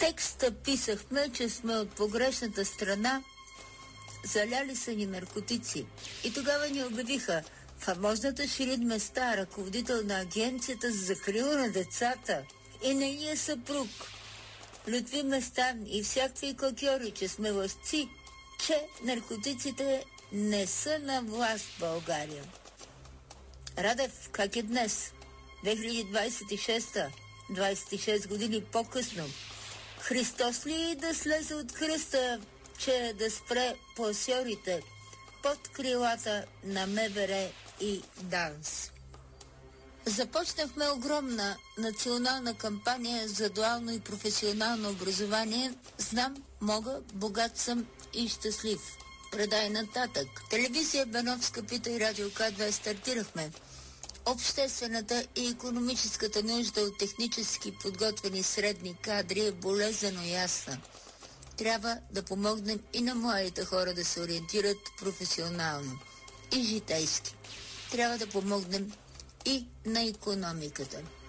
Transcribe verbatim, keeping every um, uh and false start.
текста писахме, че сме от погрешната страна, заляли са ни наркотици. И тогава ни обявиха фамозната Ширин Места, ръководител на Агенцията за закрила на децата и нейния съпруг Лютви Местан и всякакви кокьори, че сме лъжци, че наркотиците не са на власт в България. Радев, как е днес? две хиляди двадесет и шеста, двадесет и шест години по-късно. Христос ли да слезе от кръста, че да спре пласьорите под крилата на МВР и ДАНС? Започнахме огромна национална кампания за дуално и професионално образование. Знам, мога, богат съм и щастлив. Предай нататък. Телевизия Беновска пита и радио К две стартирахме. Обществената и икономическата нужда от технически подготвени средни кадри е болезнено ясна. Трябва да помогнем и на младите хора да се ориентират професионално и житейски. Трябва да помогнем и на икономиката.